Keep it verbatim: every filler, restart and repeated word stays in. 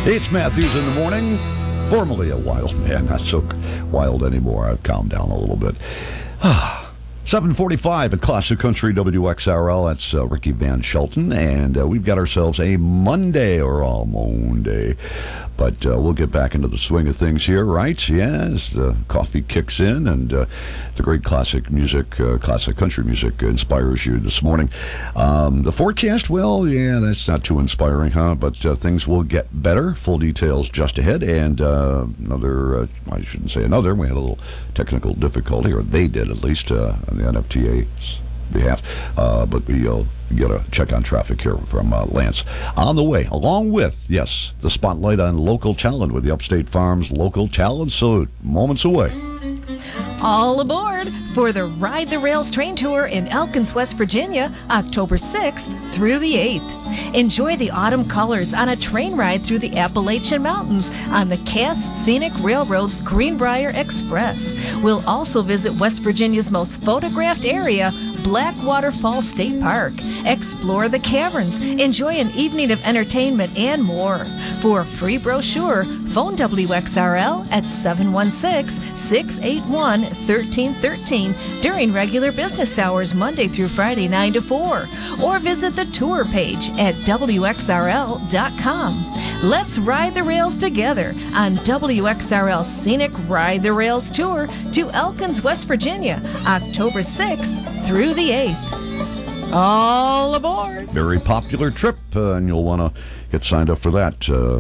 It's Matthews in the morning. Formerly a wild man, not so wild anymore. I've calmed down a little bit. seven forty-five at Classic Country W X R L. That's uh, Ricky Van Shelton, and uh, we've got ourselves a Monday or all Monday. But uh, we'll get back into the swing of things here, right? Yeah, as the coffee kicks in and uh, the great classic music, uh, classic country music inspires you this morning. Um, the forecast, well, yeah, that's not too inspiring, huh? But uh, things will get better. Full details just ahead. And uh, another, uh, I shouldn't say another, we had a little technical difficulty, or they did at least, uh, on the N F T A's behalf. Uh, but we uh, get a check on traffic here from uh, Lance on the way, along with, yes, the spotlight on local talent with the Upstate Farms Local Talent Salute. Moments away. All aboard for the Ride the Rails train tour in Elkins, West Virginia, October sixth through the eighth. Enjoy the autumn colors on a train ride through the Appalachian Mountains on the Cass Scenic Railroad's Greenbrier Express. We'll also visit West Virginia's most photographed area, Blackwater Falls State Park. Explore the caverns, enjoy an evening of entertainment, and more. For a free brochure, phone W X R L at seven one six, six eight one, one three one three during regular business hours Monday through Friday nine to four, or visit the tour page at W X R L dot com. Let's ride the rails together on W X R L's Scenic Ride the Rails Tour to Elkins, West Virginia, October sixth through the eighth. All aboard! Very popular trip, uh, and you'll want to get signed up for that. Uh,